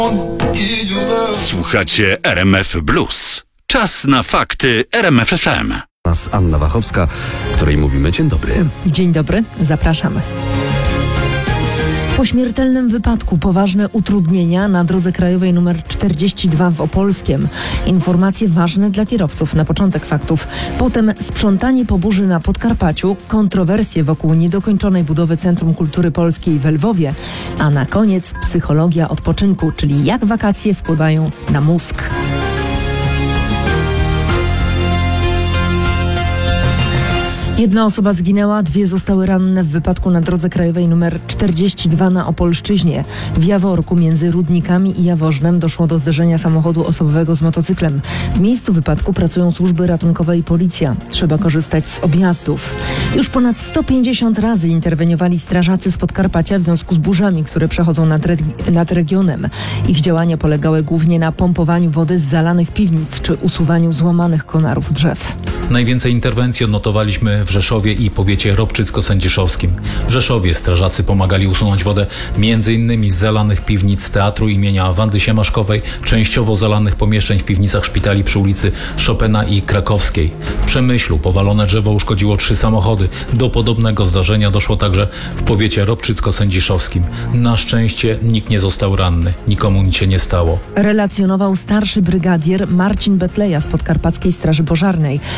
Słuchacie RMF Blues. Czas na fakty RMF FM. Nas Anna Wachowska, której mówimy dzień dobry. Dzień dobry, zapraszamy. Po śmiertelnym wypadku poważne utrudnienia na drodze krajowej nr 42 w Opolskiem. Informacje ważne dla kierowców. Na początek faktów. Potem sprzątanie po burzy na Podkarpaciu, kontrowersje wokół niedokończonej budowy Centrum Kultury Polskiej w Lwowie, a na koniec psychologia odpoczynku, czyli jak wakacje wpływają na mózg. Jedna osoba zginęła, 2 zostały ranne w wypadku na drodze krajowej nr 42 na Opolszczyźnie. W Jaworku między Rudnikami i Jaworznem doszło do zderzenia samochodu osobowego z motocyklem. W miejscu wypadku pracują służby ratunkowe i policja. Trzeba korzystać z objazdów. Już ponad 150 razy interweniowali strażacy z Podkarpacia w związku z burzami, które przechodzą nad regionem. Ich działania polegały głównie na pompowaniu wody z zalanych piwnic czy usuwaniu złamanych konarów drzew. Najwięcej interwencji odnotowaliśmy w Rzeszowie i powiecie ropczycko-sędziszowskim. W Rzeszowie strażacy pomagali usunąć wodę m.in. z zalanych piwnic Teatru imienia Wandy Siemaszkowej, częściowo zalanych pomieszczeń w piwnicach szpitali przy ulicy Chopina i Krakowskiej. W Przemyślu powalone drzewo uszkodziło 3 samochody. Do podobnego zdarzenia doszło także w powiecie ropczycko-sędziszowskim. Na szczęście nikt nie został ranny, nikomu nic się nie stało. Relacjonował starszy brygadier Marcin Betleja z Podkarpackiej Straży Pożarnej.